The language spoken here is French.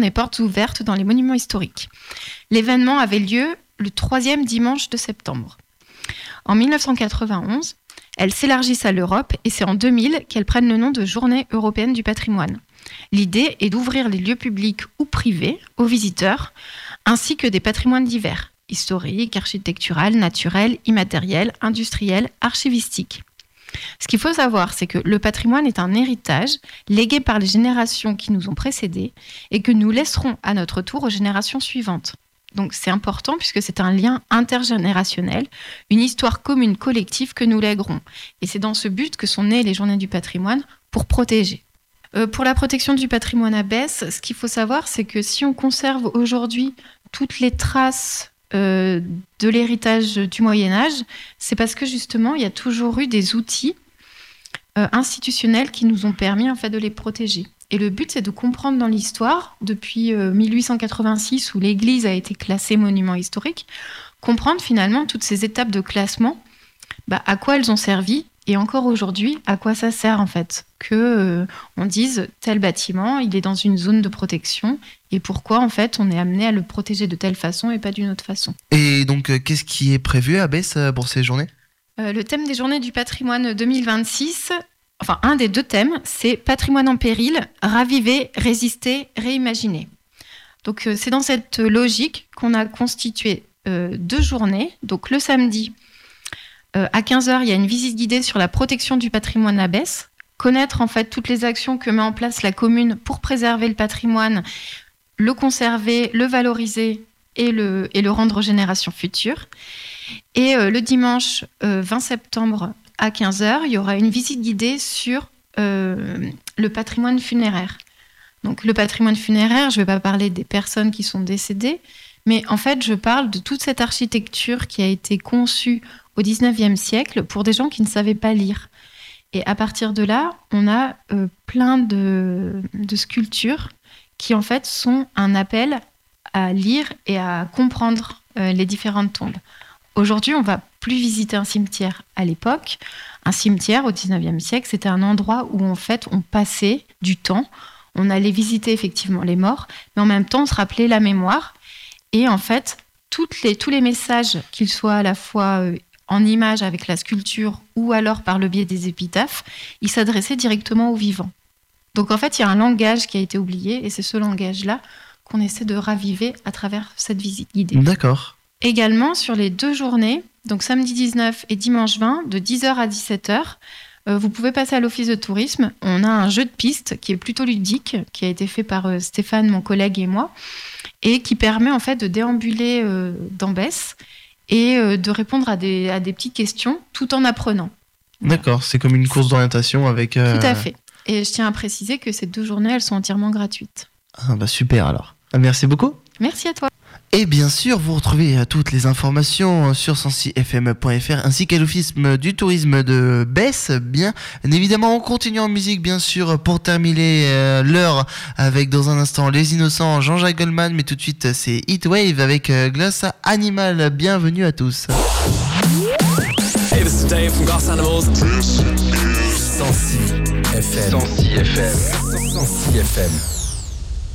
journée portes ouvertes dans les monuments historiques. L'événement avait lieu le 3e dimanche de septembre. En 1991, elles s'élargissent à l'Europe et c'est en 2000 qu'elles prennent le nom de Journée européenne du patrimoine. L'idée est d'ouvrir les lieux publics ou privés aux visiteurs, ainsi que des patrimoines divers, historiques, architecturaux, naturels, immatériels, industriels, archivistiques. Ce qu'il faut savoir, c'est que le patrimoine est un héritage légué par les générations qui nous ont précédés et que nous laisserons à notre tour aux générations suivantes. Donc c'est important puisque c'est un lien intergénérationnel, une histoire commune collective que nous lèguerons. Et c'est dans ce but que sont nées les Journées du patrimoine, pour protéger. Pour la protection du patrimoine à Besse, ce qu'il faut savoir, c'est que si on conserve aujourd'hui toutes les traces de l'héritage du Moyen-Âge, c'est parce que justement, il y a toujours eu des outils institutionnels qui nous ont permis en fait, de les protéger. Et le but, c'est de comprendre dans l'histoire, depuis 1886, où l'Église a été classée monument historique, comprendre finalement toutes ces étapes de classement, à quoi elles ont servi, et encore aujourd'hui, à quoi ça sert en fait. On dise tel bâtiment, il est dans une zone de protection, et pourquoi en fait on est amené à le protéger de telle façon et pas d'une autre façon. Et donc, qu'est-ce qui est prévu à Besse pour ces journées ? Le thème des Journées du patrimoine 2026... Enfin, un des 2 thèmes, c'est patrimoine en péril, raviver, résister, réimaginer. Donc, c'est dans cette logique qu'on a constitué 2 journées. Donc, le samedi, à 15h, il y a une visite guidée sur la protection du patrimoine à Besse. Connaître, en fait, toutes les actions que met en place la commune pour préserver le patrimoine, le conserver, le valoriser et le rendre aux générations futures. Et le dimanche 20 septembre, à 15h, il y aura une visite guidée sur le patrimoine funéraire. Donc le patrimoine funéraire, je ne vais pas parler des personnes qui sont décédées, mais en fait, je parle de toute cette architecture qui a été conçue au 19e siècle pour des gens qui ne savaient pas lire. Et à partir de là, on a plein de sculptures qui en fait sont un appel à lire et à comprendre les différentes tombes. Aujourd'hui, on ne va plus visiter un cimetière à l'époque. Un cimetière au 19e siècle, c'était un endroit où en fait on passait du temps. On allait visiter effectivement les morts, mais en même temps on se rappelait la mémoire. Et en fait, tous les messages, qu'ils soient à la fois en images avec la sculpture ou alors par le biais des épitaphes, ils s'adressaient directement aux vivants. Donc en fait, il y a un langage qui a été oublié et c'est ce langage-là qu'on essaie de raviver à travers cette visite guidée. D'accord. Également, sur les 2 journées, donc samedi 19 et dimanche 20, de 10h à 17h, vous pouvez passer à l'office de tourisme. On a un jeu de piste qui est plutôt ludique, qui a été fait par Stéphane, mon collègue et moi, et qui permet en fait de déambuler dans Besse et de répondre à des petites questions tout en apprenant. D'accord, c'est comme une course d'orientation avec... Tout à fait. Et je tiens à préciser que ces 2 journées, elles sont entièrement gratuites. Ah bah super alors. Merci beaucoup. Merci à toi. Et bien sûr, vous retrouvez toutes les informations sur 106fm.fr ainsi qu'à l'Office du tourisme de Besse. Bien évidemment, on continue en musique, bien sûr, pour terminer l'heure avec dans un instant Les Innocents, Jean-Jacques Goldman, mais tout de suite, c'est Heatwave avec Glass Animal. Bienvenue à tous. Hey, this is Dave from Glass Animals. 106 FM. 106 FM. 106 FM.